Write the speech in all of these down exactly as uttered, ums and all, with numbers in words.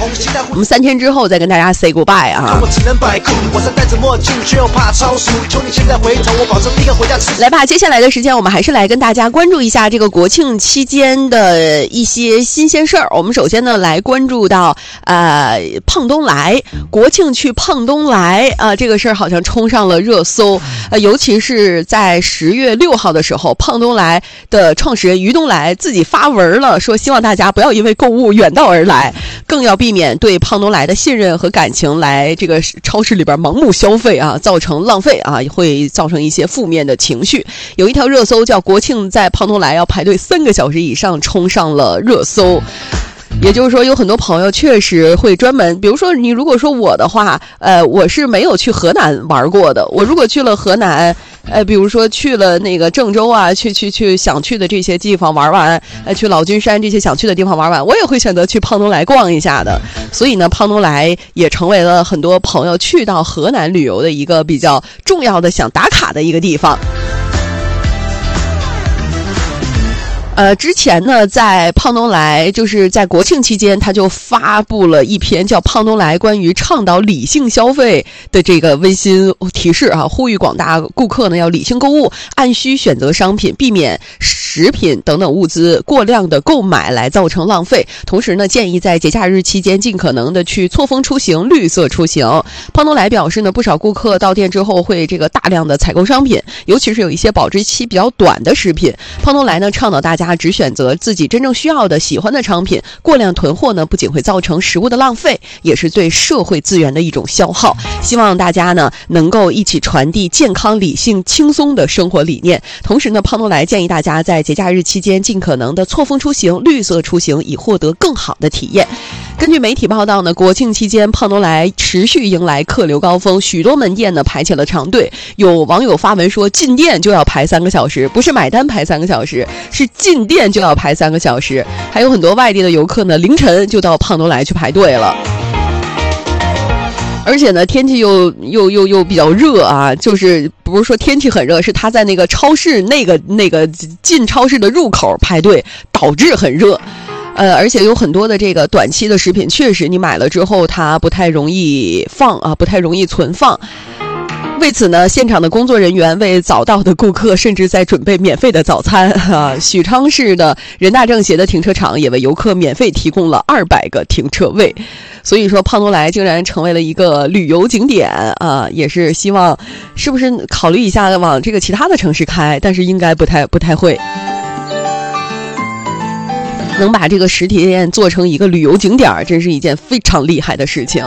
我们三天之后再跟大家 say goodbye 啊。来吧，接下来的时间我们还是来跟大家关注一下这个国庆期间的一些新鲜事儿。我们首先呢来关注到呃胖东来，国庆去胖东来啊、呃，这个事儿好像冲上了热搜。呃，尤其是在十月六号的时候，胖东来的创始人于东来自己发文了，说希望大家不要因为购物远道而来，更要避免对胖东来的信任和感情来这个超市里边盲目消费啊，造成浪费啊，会造成一些负面的情绪。有一条热搜叫国庆在胖东来要排队三个小时以上，冲上了热搜。也就是说有很多朋友确实会专门，比如说你如果说我的话，呃，我是没有去河南玩过的，我如果去了河南，呃，比如说去了那个郑州啊，去去去想去的这些地方玩完，呃，去老君山这些想去的地方玩完，我也会选择去胖东来逛一下的。所以呢，胖东来也成为了很多朋友去到河南旅游的一个比较重要的想打卡的一个地方。呃，之前呢，在胖东来就是在国庆期间，他就发布了一篇叫《胖东来关于倡导理性消费的这个温馨提示》啊，呼吁广大顾客呢要理性购物，按需选择商品，避免食品等等物资过量的购买来造成浪费。同时呢，建议在节假日期间尽可能的去错峰出行、绿色出行。胖东来表示呢，不少顾客到店之后会这个大量的采购商品，尤其是有一些保质期比较短的食品。胖东来呢倡导大家只选择自己真正需要的、喜欢的商品，过量囤货呢，不仅会造成食物的浪费，也是对社会资源的一种消耗。希望大家呢能够一起传递健康、理性、轻松的生活理念。同时呢，胖东来建议大家在节假日期间尽可能的错峰出行、绿色出行，以获得更好的体验。根据媒体报道呢，国庆期间胖东来持续迎来客流高峰，许多门店呢排起了长队。有网友发文说，进店就要排三个小时，不是买单排三个小时，是进店就要排三个小时。还有很多外地的游客呢，凌晨就到胖东来去排队了。而且呢，天气又又又又比较热啊，就是不是说天气很热，是他在那个超市那个那个进超市的入口排队，导致很热。呃，而且有很多的这个短期的食品，确实你买了之后它不太容易放啊，不太容易存放。为此呢，现场的工作人员为早到的顾客甚至在准备免费的早餐啊。许昌市的人大政协的停车场也为游客免费提供了二百个停车位。所以说胖东来竟然成为了一个旅游景点啊，也是希望是不是考虑一下往这个其他的城市开，但是应该不太不太会。能把这个实体店做成一个旅游景点，真是一件非常厉害的事情。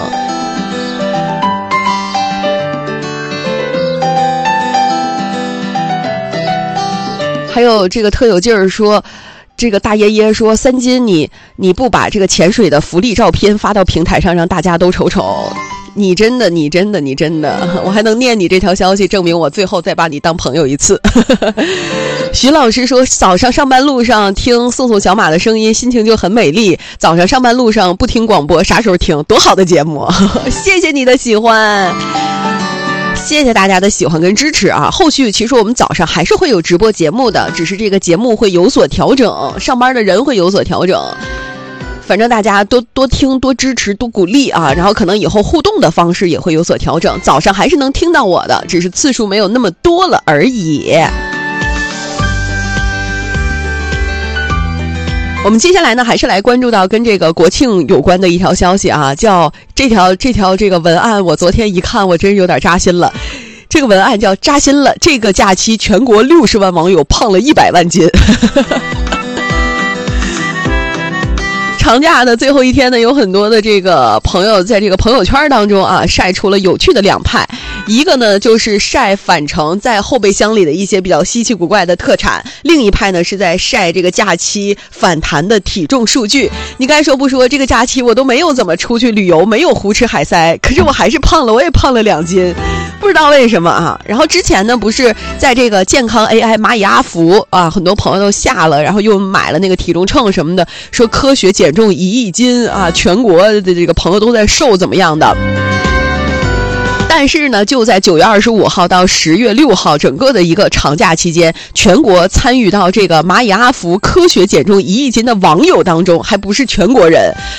还有这个特有劲儿说，这个大爷爷说，三金你你不把这个潜水的福利照片发到平台上，让大家都瞅瞅。你真的你真的你真的，我还能念你这条消息，证明我最后再把你当朋友一次。徐老师说，早上上班路上听送送小马的声音，心情就很美丽。早上上班路上不听广播，啥时候听？多好的节目！谢谢你的喜欢，谢谢大家的喜欢跟支持啊！后续其实我们早上还是会有直播节目的，只是这个节目会有所调整，上班的人会有所调整。反正大家多多听、多支持、多鼓励啊，然后可能以后互动的方式也会有所调整。早上还是能听到我的，只是次数没有那么多了而已。我们接下来呢，还是来关注到跟这个国庆有关的一条消息啊，叫这条这条这个文案，我昨天一看，我真是有点扎心了。这个文案叫扎心了，这个假期全国六十万网友胖了一百万斤。长假的最后一天呢，有很多的这个朋友在这个朋友圈当中啊，晒出了有趣的两派。一个呢就是晒返程在后备箱里的一些比较稀奇古怪的特产，另一派呢是在晒这个假期反弹的体重数据。你该说不说，这个假期我都没有怎么出去旅游，没有胡吃海塞，可是我还是胖了，我也胖了两斤，不知道为什么啊。然后之前呢不是在这个健康 A I 蚂蚁阿福啊，很多朋友都下了，然后又买了那个体重秤什么的，说科学减重一亿斤啊，全国的这个朋友都在瘦怎么样的。但是呢，就在九月二十五号到十月六号整个的一个长假期间，全国参与到这个蚂蚁阿福科学减重一亿斤的网友当中，还不是全国人，